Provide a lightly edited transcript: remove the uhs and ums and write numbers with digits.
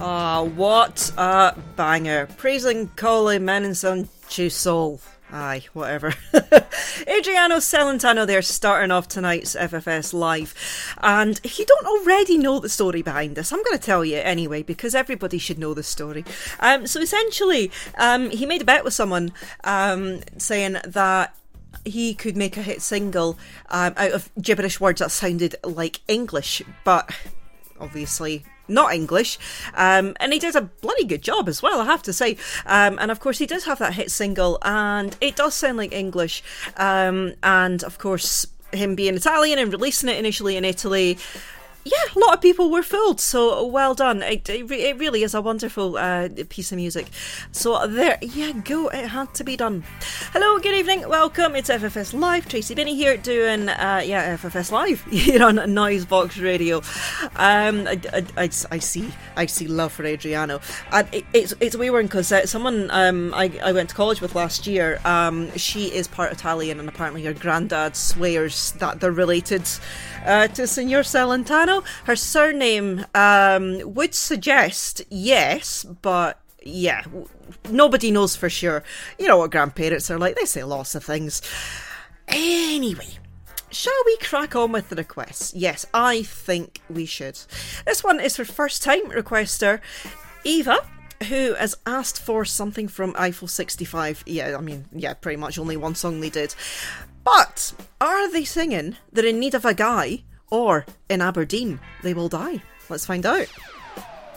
Ah, what a banger. Praising Collie Meninson Soul. Aye, whatever. Adriano Celentano there, starting off tonight's FFS Live. And if you don't already know the story behind this, I'm going to tell you anyway, because everybody should know the story. So essentially, he made a bet with someone saying that he could make a hit single out of gibberish words that sounded like English, but obviously not English, and he did a bloody good job as well, I have to say. And of course he does have that hit single, and it does sound like English, and of course him being Italian and releasing it initially in Italy, yeah, a lot of people were fooled, so well done. It really is a wonderful piece of music. So there you go, it had to be done. Hello, good evening, welcome, it's FFS Live. Tracy Binney here doing, FFS Live here on Noisebox Radio. I see love for Adriano. And it's a wee one because someone I went to college with last year, she is part Italian, and apparently her granddad swears that they're related to Signor Celentano. Her surname would suggest yes, but yeah, nobody knows for sure. You know what grandparents are like, they say lots of things. Anyway, shall we crack on with the requests? Yes, I think we should. This one is for first time requester Eva, who has asked for something from Eiffel 65. Yeah, pretty much only one song they did. But are they singing They're in Need of a Guy, or In Aberdeen They Will Die? Let's find out.